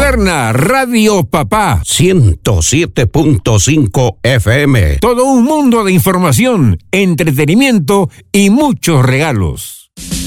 moderna, Radio Papá 107.5 FM. Todo un mundo de información, entretenimiento y muchos regalos.